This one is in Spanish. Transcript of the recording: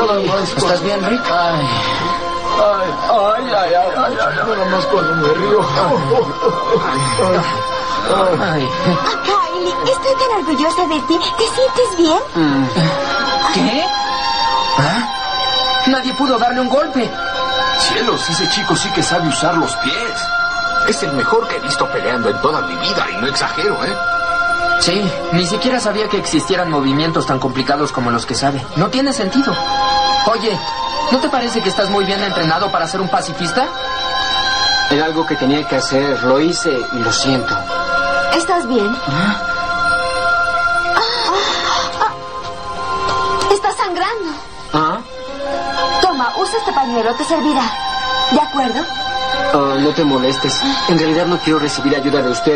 Nada más. ¿Estás bien, Rick? Ay. Nada más cuando me río. Ay. Kylie, estoy tan orgullosa de ti. ¿Te sientes bien? ¿Qué? ¿Ah? Nadie pudo darle un golpe. Cielos, ese chico sí que sabe usar los pies. Es el mejor que he visto peleando en toda mi vida, y no exagero, ¿eh? Sí, ni siquiera sabía que existieran movimientos tan complicados como los que sabe. No tiene sentido. Oye, ¿no te parece que estás muy bien entrenado para ser un pacifista? Era algo que tenía que hacer, lo hice y lo siento. ¿Estás bien? Estás sangrando. ¿Ah? Toma, usa este pañuelo, te servirá. ¿De acuerdo? No te molestes. En realidad no quiero recibir ayuda de usted.